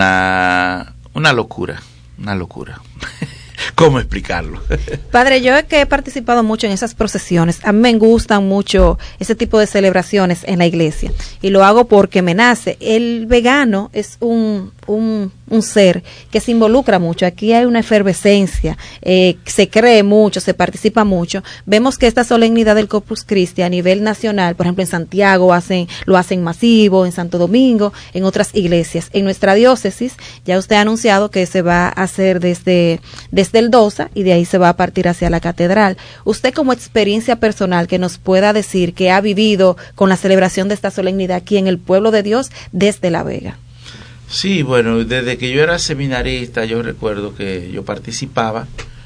una locura. ¿Cómo explicarlo? Padre, yo que he participado mucho en esas procesiones, a mí me gustan mucho ese tipo de celebraciones en la iglesia y lo hago porque me nace. El vegano es un ser que se involucra mucho. Aquí hay una efervescencia, se cree mucho, se participa mucho. Vemos que esta solemnidad del Corpus Christi a nivel nacional, por ejemplo en Santiago lo hacen masivo, en Santo Domingo, en otras iglesias. En nuestra diócesis ya usted ha anunciado que se va a hacer desde el DOSA y de ahí se va a partir hacia la catedral. Usted, como experiencia personal, que nos pueda decir que ha vivido con la celebración de esta solemnidad aquí en el pueblo de Dios desde La Vega. Sí, bueno, desde que yo era seminarista, yo recuerdo que yo participaba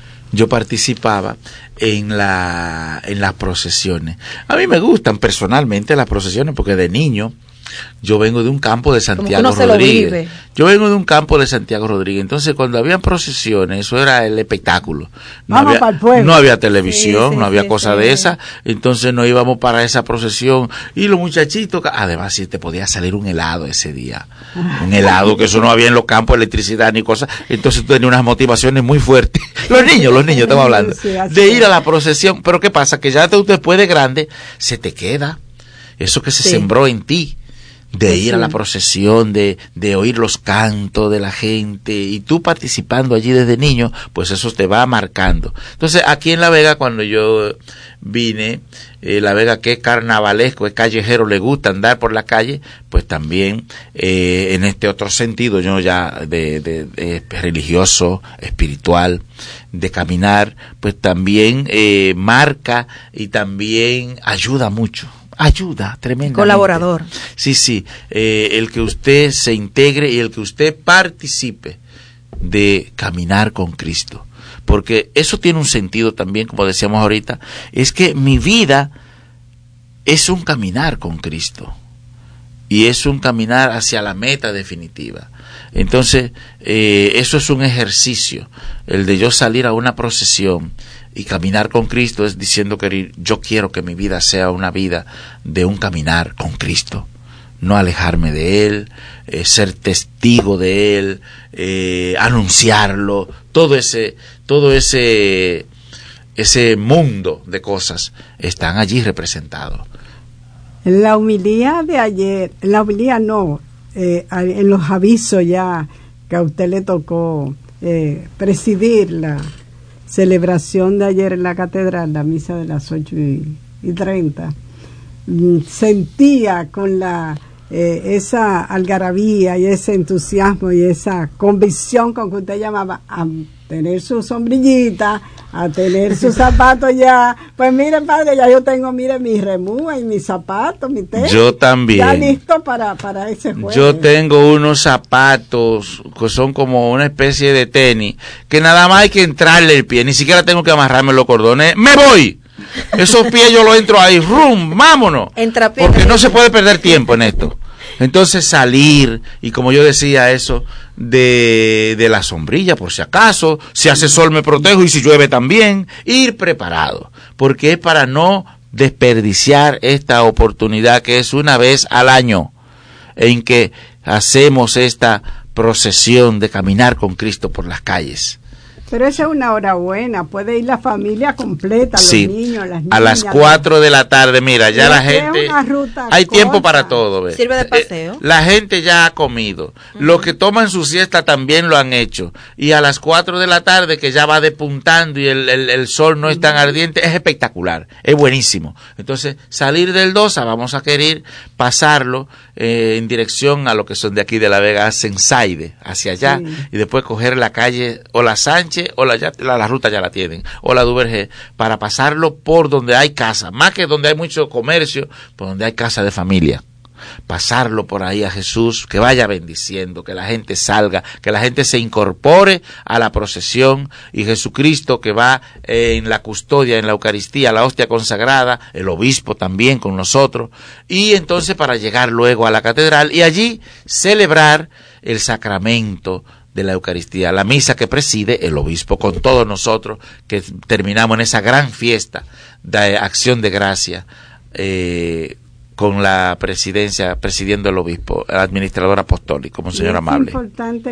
en las procesiones. A mí me gustan personalmente las procesiones porque de niño yo vengo de un campo de Santiago Rodríguez. Entonces, cuando habían procesiones, eso era el espectáculo. No había televisión, no había cosa de esa. Entonces, no íbamos para esa procesión. Y los muchachitos, además, si te podía salir un helado ese día. Un helado, que eso no había en los campos, electricidad ni cosas. Entonces, tú tenías unas motivaciones muy fuertes. Los niños, estamos hablando. De ir a la procesión. Pero, ¿qué pasa? Que ya después de grande, se te queda eso que se sembró en ti. De ir a la procesión, de oír los cantos de la gente, y tú participando allí desde niño, pues eso te va marcando. Entonces, aquí en La Vega, cuando yo vine, La Vega, que es carnavalesco, es callejero, le gusta andar por la calle, pues también en este otro sentido, yo ya de religioso, espiritual, de caminar, pues también marca y también ayuda mucho. Ayuda tremendamente. Colaborador. Sí, el que usted se integre y el que usted participe de caminar con Cristo. Porque eso tiene un sentido también, como decíamos ahorita, es que mi vida es un caminar con Cristo. Y es un caminar hacia la meta definitiva. Entonces, eso es un ejercicio, el de yo salir a una procesión y caminar con Cristo, es diciendo que yo quiero que mi vida sea una vida de un caminar con Cristo, no alejarme de Él, ser testigo de Él, anunciarlo, todo ese mundo de cosas están allí representados. En la homilía de ayer, en los avisos ya que a usted le tocó presidir la celebración de ayer en la catedral, la misa de las 8:30, sentía con esa algarabía y ese entusiasmo y esa convicción con que usted llamaba a tener su sombrillita, a tener sus zapatos ya. Pues mire, padre, ya yo tengo, mire, mi remúa y mis zapatos, mi tenis. Yo también. Ya listo para ese juego. Yo tengo unos zapatos que son como una especie de tenis, que nada más hay que entrarle el pie, ni siquiera tengo que amarrarme los cordones. ¡Me voy! Esos pies yo los entro ahí, ¡rum! ¡Vámonos! Porque no se puede perder tiempo en esto. Entonces salir, y como yo decía eso, de la sombrilla, por si acaso, si hace sol me protejo y si llueve también, ir preparado, porque es para no desperdiciar esta oportunidad que es una vez al año en que hacemos esta procesión de caminar con Cristo por las calles. Pero esa es una hora buena, puede ir la familia completa, los niños, las niñas. A las 4 de la tarde, mira, ya la gente, hay tiempo para todo. ¿Ves? Sirve de paseo. La gente ya ha comido, los que toman su siesta también lo han hecho, y a las 4 de la tarde, que ya va depuntando y el sol no es tan ardiente, es espectacular, es buenísimo. Entonces, salir del DOSA, vamos a querer pasarlo en dirección a lo que son de aquí de La Vega, Sensaide, hacia allá, y después coger la calle o la Sánchez, o la ruta ya la tienen, o la Duvergé, para pasarlo por donde hay casa, más que donde hay mucho comercio, por donde hay casa de familia. Pasarlo por ahí a Jesús, que vaya bendiciendo, que la gente salga, que la gente se incorpore a la procesión, y Jesucristo, que va en la custodia, en la Eucaristía, la hostia consagrada, el obispo también con nosotros, y entonces para llegar luego a la catedral y allí celebrar el sacramento de la Eucaristía, la misa que preside el obispo con todos nosotros, que terminamos en esa gran fiesta de acción de gracia, con la presidencia, presidiendo el obispo, el administrador apostólico, Monseñor Amable. Es importante